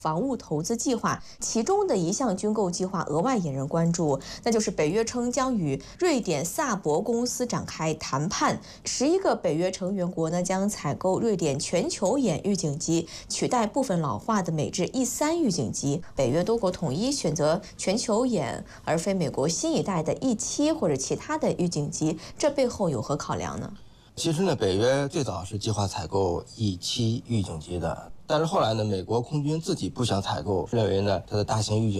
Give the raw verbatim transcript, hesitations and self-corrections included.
防务投资计划，其中的一项军购计划额外引人关注，那就是北约称将与瑞典萨博公司展开谈判，十一个北约成员国呢将采购瑞典全球眼预警机，取代部分老化的美制 E 三预警机。北约多国统一选择全球眼，而非美国新一代的 E 七或者其他的预警机，这背后有何考量呢？ 其实呢，北约最早是计划采购 E 七预警机的。但是后来呢，美国空军自己不想采购，认为呢它的大型预警